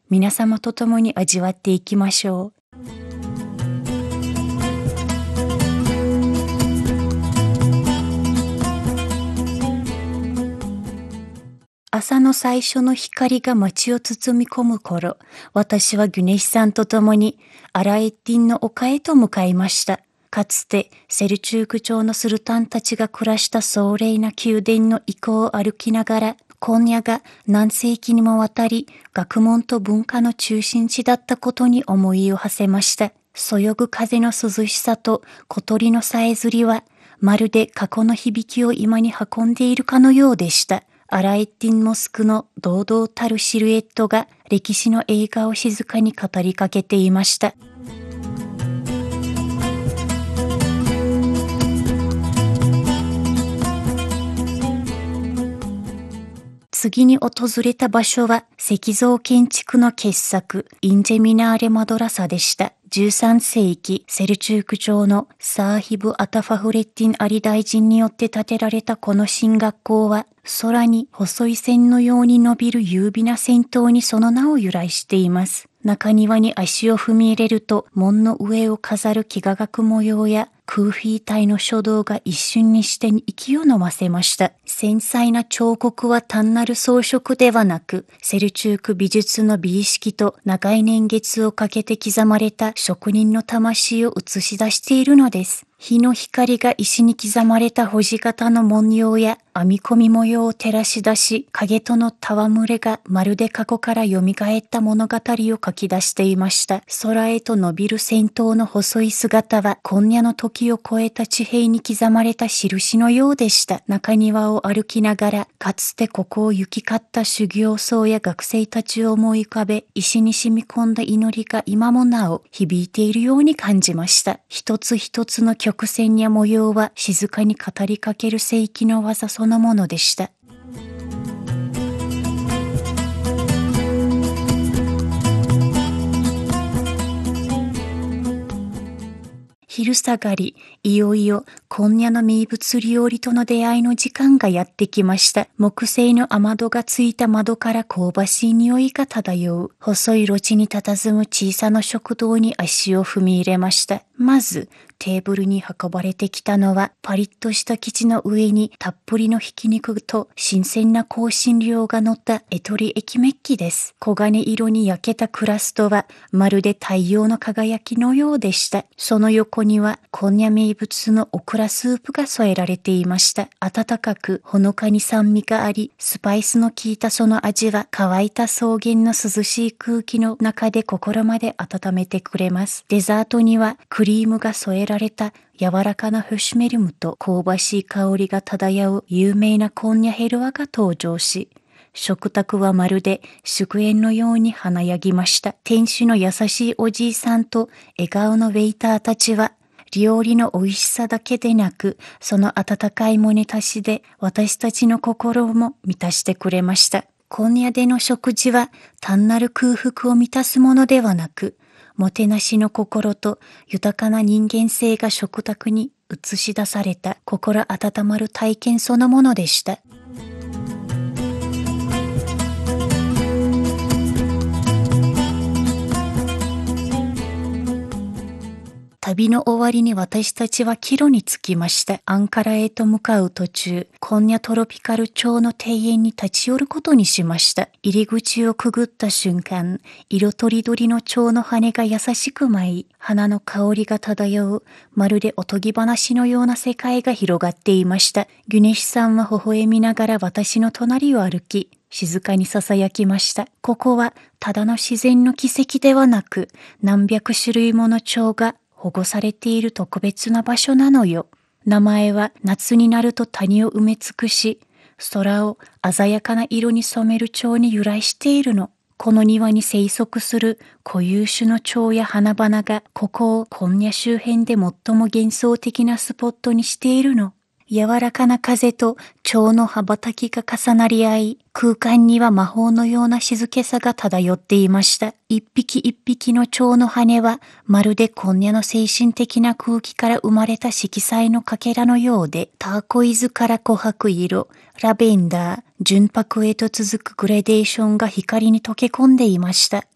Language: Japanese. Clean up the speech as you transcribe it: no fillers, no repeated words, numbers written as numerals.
皆様と共に味わっていきましょう。朝の最初の光が街を包み込む頃、私はギュネシさんと共にアラエッディンの丘へと向かいました。かつてセルチューク朝のスルタンたちが暮らした壮麗な宮殿の遺構を歩きながら、今夜が何世紀にもわたり学問と文化の中心地だったことに思いを馳せました。そよぐ風の涼しさと小鳥のさえずりは、まるで過去の響きを今に運んでいるかのようでした。アラエッディンモスクの堂々たるシルエットが歴史の映画を静かに語りかけていました。次に訪れた場所は石造建築の傑作インジェミナーレマドラサでした。13世紀セルチューク朝のサーヒブ・アタファフレッティン・アリ大臣によって建てられたこの新学校は、空に細い線のように伸びる優美な線塔にその名を由来しています。中庭に足を踏み入れると、門の上を飾る幾何学模様やクーフィー体の書道が一瞬にして息を飲ませました。繊細な彫刻は単なる装飾ではなく、セルチューク美術の美意識と長い年月をかけて刻まれた職人の魂を映し出しているのです。日の光が石に刻まれた星字型の文様や編み込み模様を照らし出し、影との戯れがまるで過去から蘇った物語を書き出していました。空へと伸びる線塔の細い姿は、今夜の時を超えた地平に刻まれた印のようでした。中庭を歩きながら、かつてここを行き交った修行僧や学生たちを思い浮かべ、石に染み込んだ祈りが今もなお響いているように感じました。一つ一つの曲線や模様は静かに語りかける世紀の技そのものでした。昼下がり、いよいよ今夜の名物料理との出会いの時間がやってきました。木製の雨戸がついた窓から香ばしい匂いが漂う。細い路地に佇む小さな食堂に足を踏み入れました。まず、テーブルに運ばれてきたのは、パリッとした生地の上にたっぷりのひき肉と新鮮な香辛料が乗ったエトリ液メッキです。黄金色に焼けたクラストは、まるで太陽の輝きのようでした。その横には、今夜名物のオクラスープが添えられていました。温かく、ほのかに酸味があり、スパイスの効いたその味は、乾いた草原の涼しい空気の中で心まで温めてくれます。デザートには、クリームが添えられた柔らかなフシュメルムと香ばしい香りが漂う有名なコンニャヘルワが登場し、食卓はまるで祝宴のように華やぎました。店主の優しいおじいさんと笑顔のウェイターたちは、料理の美味しさだけでなく、その温かいもたしで私たちの心も満たしてくれました。今夜での食事は単なる空腹を満たすものではなく、もてなしの心と豊かな人間性が食卓に映し出された心温まる体験そのものでした。旅の終わりに私たちは帰路に着きました。アンカラへと向かう途中、コンニャトロピカル町の庭園に立ち寄ることにしました。入り口をくぐった瞬間、色とりどりの蝶の羽が優しく舞い、花の香りが漂う、まるでおとぎ話のような世界が広がっていました。ギュネシさんは微笑みながら私の隣を歩き、静かに囁きました。ここはただの自然の奇跡ではなく、何百種類もの蝶が保護されている特別な場所なのよ。名前は夏になると谷を埋め尽くし、空を鮮やかな色に染める蝶に由来しているの。この庭に生息する固有種の蝶や花々がここをコンニャ周辺で最も幻想的なスポットにしているの。柔らかな風と蝶の羽ばたきが重なり合い、空間には魔法のような静けさが漂っていました。一匹一匹の蝶の羽は、まるで今夜の精神的な空気から生まれた色彩のかけらのようで、ターコイズから琥珀色、ラベンダー、純白へと続くグレデーションが光に溶け込んでいました。